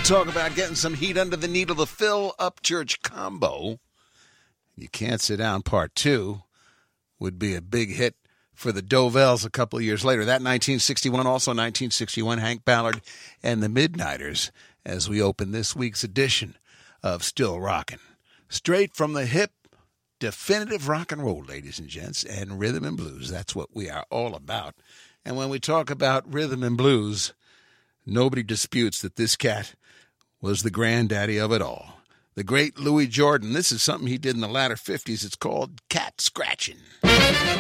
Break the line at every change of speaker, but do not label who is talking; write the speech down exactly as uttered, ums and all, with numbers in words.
We'll talk about getting some heat under the needle, the Phil Upchurch combo. You Can't Sit Down Part two would be a big hit for the Dovells a couple of years later. That nineteen sixty-one, also nineteen sixty-one, Hank Ballard and the Midnighters, as we open this week's edition of Still Rockin'. Straight from the hip, definitive rock and roll, ladies and gents, and rhythm and blues. That's what we are all about. And when we talk about rhythm and blues, nobody disputes that this cat was the granddaddy of it all. The great Louis Jordan. This is something he did in the latter fifties. It's called Cat Scratching.